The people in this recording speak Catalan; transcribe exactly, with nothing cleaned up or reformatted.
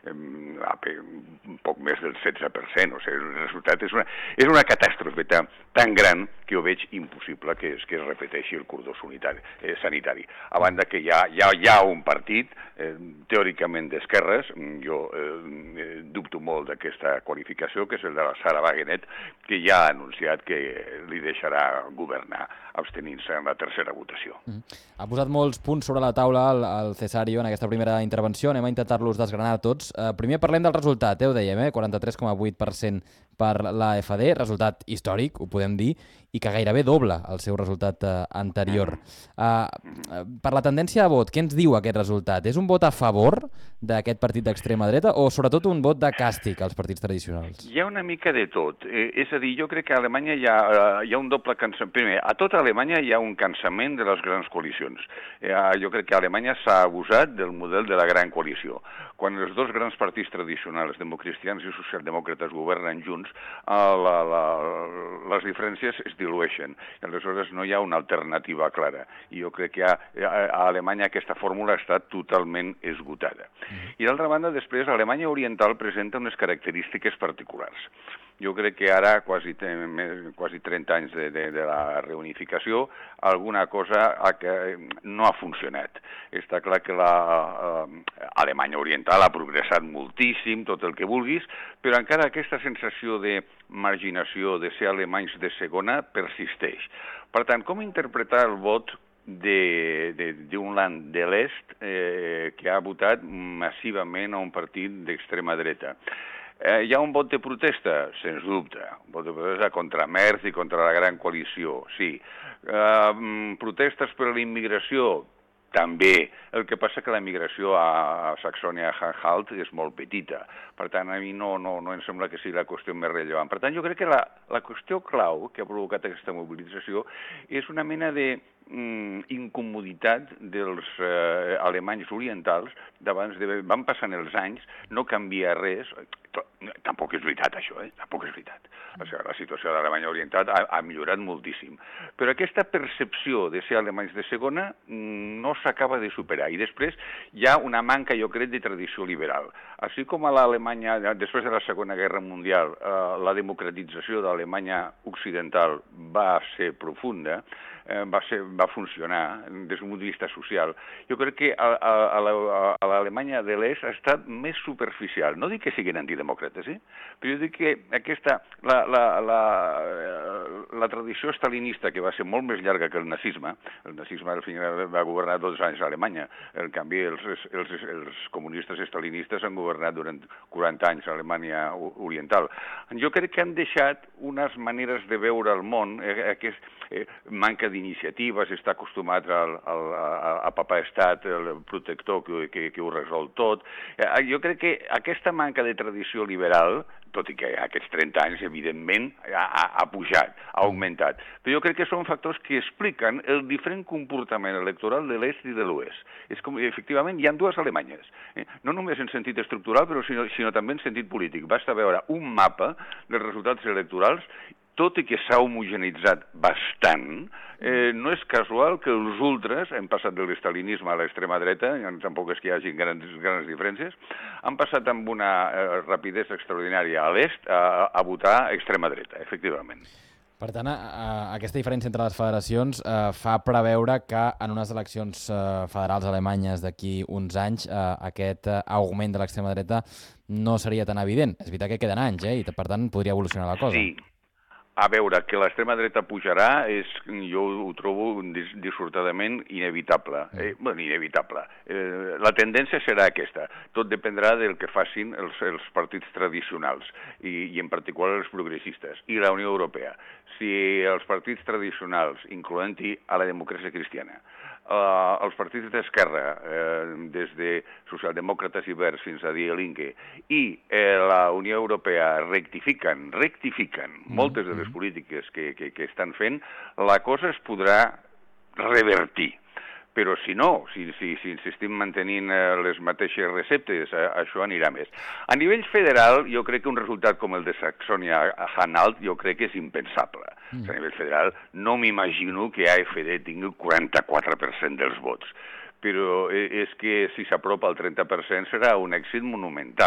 un poc més del setze per cent. O sigui, el resultat és una, és una catàstrofe tan, tan gran que jo veig impossible que es, que es repeteixi el cordó sanitari. Eh, sanitari. A banda que hi ha, hi ha, hi ha un partit, eh, teòricament d'esquerres, jo eh, dubto molt d'aquesta qualificació, que és el de la Sara Wagenet, que ja ha anunciat que li deixarà governar abstenint-se en la tercera votació. Mm. Ha posat molts punts sobre la taula el, el Cesario en aquesta primera intervenció. Anem a intentar-los desgranar tots. Uh, primer parlem del resultat, eh, ho dèiem, eh? quaranta-tres coma vuit per cent per l'A F D, resultat històric, ho podem dir, i que gairebé doble el seu resultat uh, anterior. Uh, per la tendència de vot, què ens diu aquest resultat? És un vot a favor d'aquest partit d'extrema dreta o sobretot un vot de càstig als partits tradicionals? Hi ha una mica de tot. Eh, és a dir, jo crec que a Alemanya hi ha, uh, hi ha un doble cansament. Primer, a tota Alemanya hi ha un cansament de les grans coalicions. Eh, jo crec que a Alemanya s'ha abusat del model de la gran coalició. Quan els dos grans partits tradicionals, democristians i socialdemòcrates, governen junts, eh, la, la, les diferències es dilueixen. I aleshores no hi ha una alternativa clara. I jo crec que a, a Alemanya aquesta fórmula ha estat totalment esgotada. Mm. I d'altra banda, després, Alemanya Oriental presenta unes característiques particulars. Jo crec que ara, quasi, quasi trenta anys de, de, de la reunificació, alguna cosa ha, que no ha funcionat. Està clar que la uh, Alemanya Oriental ha progressat moltíssim, tot el que vulguis, però encara aquesta sensació de marginació, de ser alemanys de segona, persisteix. Per tant, com interpretar el vot d'un land de l'est eh, que ha votat massivament a un partit d'extrema dreta? Eh, hi ha un vot de protesta? Sens dubte. Un vot de protesta contra Merz i contra la gran coalició, sí. Eh, protestes per la immigració? També. El que passa que la immigració a Saxònia-Anhalt és molt petita. Per tant, a mi no, no, no em sembla que sigui la qüestió més rellevant. Per tant, jo crec que la, la qüestió clau que ha provocat aquesta mobilització és una mena de mm, incomoditat dels eh, alemanys orientals d'abans de... Van passant els anys, no canvia res. Tampoc és veritat, això, eh? Tampoc és veritat. O sigui, la situació de l'Alemanya Oriental ha, ha millorat moltíssim. Però aquesta percepció de ser alemanys de segona no s'acaba de superar. I després hi ha una manca, jo crec, de tradició liberal. Així com a l'Alemanya, després de la Segona Guerra Mundial, eh, la democratització de l'Alemanya occidental va ser profunda, eh, va, ser, va funcionar des d'un punt de vista social. Jo crec que a, a, a l'Alemanya de l'Est ha estat més superficial. No dic que siguin antidemòcrates, eh? Però jo dic que aquesta, la, la, la, la tradició stalinista, que va ser molt més llarga que el nazisme, el nazisme al final va governar dos anys a Alemanya, en canvi els, els, els comunistes stalinistes han governat durant quaranta anys a Alemanya Oriental. Jo crec que han deixat unes maneres de veure el món, eh, que és eh, manca d'iniciatives, està acostumat al, al, a, a papà estat, el protector que, que, que ho resol tot. Eh, jo crec que aquesta manca de tradició liberal, tot i que aquests trenta anys, evidentment, ha, ha, ha pujat, ha augmentat. Però jo crec que són factors que expliquen el diferent comportament electoral de l'est i de l'oest. És com, efectivament, hi ha dues Alemanyes. Eh? No només en sentit estructural, però sinó, sinó també en sentit polític. Basta veure un mapa dels resultats electorals, tot i que s'ha homogenitzat bastant, eh, no és casual que els ultres, hem passat de l'estalinisme a l'extrema dreta, tampoc és que hi hagi grans, grans diferències, han passat amb una eh, rapidesa extraordinària a l'est a, a votar a extrema dreta, efectivament. Per tant, a, a, aquesta diferència entre les federacions eh, fa preveure que en unes eleccions eh, federals alemanyes d'aquí uns anys eh, aquest eh, augment de l'extrema dreta no seria tan evident. És veritat que queden anys, eh, i per tant podria evolucionar la cosa. Sí. A veure, que l'extrema dreta pujarà, és, jo ho trobo dis dissortadament inevitable. Eh, bueno, inevitable. Eh, la tendència serà aquesta. Tot dependrà del que facin els, els partits tradicionals, i, i en particular els progressistes, i la Unió Europea. Si els partits tradicionals, incloent-hi a la democràcia cristiana, Uh, els partits d'esquerra, eh, des de socialdemòcrates i verds fins a Die Linke, i eh, la Unió Europea rectifiquen, rectifiquen mm. moltes de les polítiques que, que, que estan fent, la cosa es podrà revertir. Però si no, si, si, si insistim mantenint eh, les mateixes receptes, eh, això anirà més. A nivell federal, jo crec que un resultat com el de Saxònia-Anhalt jo crec que és impensable. Mm. A nivell federal no m'imagino que A F D tingui quaranta-quatre per cent dels vots. Però és que si s'apropa al trenta per cent serà un èxit monumental.